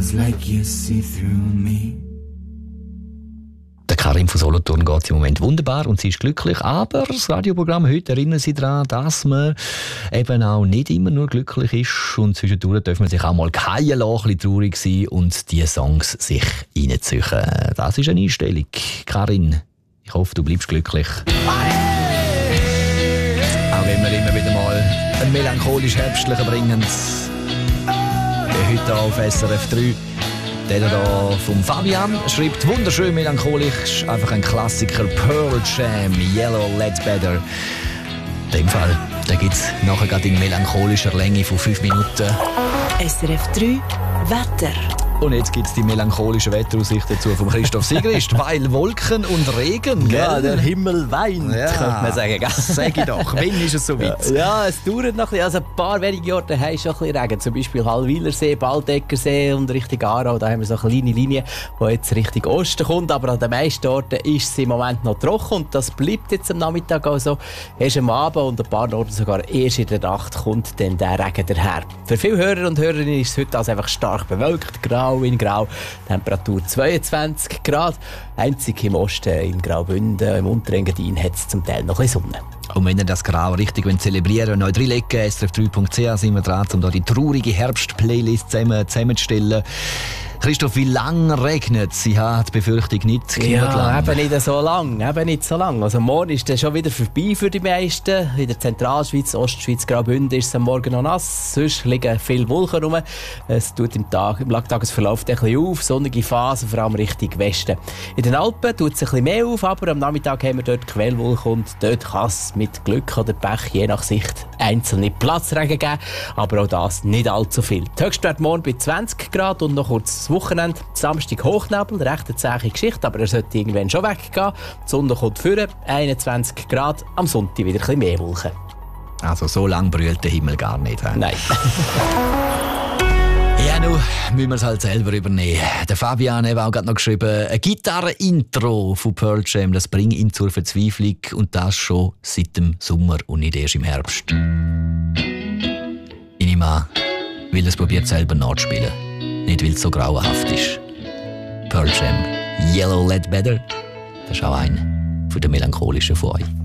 Feels like you see through me. Der Karin von Solothurn geht es im Moment wunderbar und sie ist glücklich. Aber das Radioprogramm heute erinnert sie daran, dass man eben auch nicht immer nur glücklich ist. Und zwischendurch darf man sich auch mal fallen lassen, ein bisschen traurig sein und die Songs sich reinziehen. Das ist eine Einstellung. Karin, ich hoffe, du bleibst glücklich. Auch wenn wir immer wieder mal einen melancholisch-herbstlichen bringen. Wie heute auf SRF 3. Der hier vom Fabian schreibt wunderschön melancholisch, einfach ein Klassiker, Pearl Jam, Yellow Ledbetter. In dem Fall, da gibt es nachher gerade in melancholischer Länge von 5 Minuten. SRF 3 Wetter. Und jetzt gibt es die melancholische Wetteraussicht dazu von Christoph Sigrist, weil Wolken und Regen, gell? Ja, der Himmel weint, könnte man sagen. Gell? Sag ich doch, wann ist es so weit? Ja, es dauert noch ein bisschen. Also ein paar wenige Orte haben schon ein bisschen Regen. Zum Beispiel Hallwilersee, Baldeckersee und Richtung Aarau. Da haben wir so eine kleine Linie, die jetzt Richtung Osten kommt. Aber an den meisten Orten ist es im Moment noch trocken. Und das bleibt jetzt am Nachmittag auch so. Erst am Abend und ein paar Orten sogar erst in der Nacht kommt dann der Regen daher. Für viele Hörer und Hörerinnen ist es heute also einfach stark bewölkt, grau in grau. Temperatur 22 Grad. Einzig im Osten, in Graubünden, im Unterengadin, hat es zum Teil noch ein bisschen Sonne. Und wenn ihr das Grau richtig zelebrieren wollt, neu reinlegen, srf3.ch sind wir dran, um da die traurige Herbst-Playlist zusammenzustellen. Christoph, wie lange regnet es? Ich habe die Befürchtung nicht lang. Eben nicht so lang. Also morgen ist es schon wieder vorbei für die meisten. In der Zentralschweiz, Ostschweiz, Graubünden ist es am Morgen noch nass. Sonst liegen viele Wolken rum. Es tut im Tagesverlauf ein bisschen auf. Sonnige Phase, vor allem Richtung Westen. In den Alpen tut es ein bisschen mehr auf, aber am Nachmittag haben wir dort Quellwolken und dort kann es mit Glück oder Pech, je nach Sicht, einzelne Platzregen geben. Aber auch das nicht allzu viel. Die Höchstwerte morgen bei 20 Grad und noch kurz Wochenende. Samstag Hochnebel, recht eine zähe Geschichte, aber er sollte irgendwann schon weggehen. Die Sonne kommt vor, 21 Grad, am Sonntag wieder ein bisschen mehr Wolken. Also so lang brüllt der Himmel gar nicht. He? Nein. Ja, nun müssen wir es halt selber übernehmen. Der Fabian hat auch gerade noch geschrieben, ein Gitarre-Intro von Pearl Jam, das bringt ihn zur Verzweiflung und das schon seit dem Sommer und nicht erst im Herbst. Ich nehme an, weil er es probiert selber nachzuspielen. Nicht, weil es so grauenhaft ist. Pearl Jam, Yellow Ledbetter, das ist auch ein von den melancholischen von euch.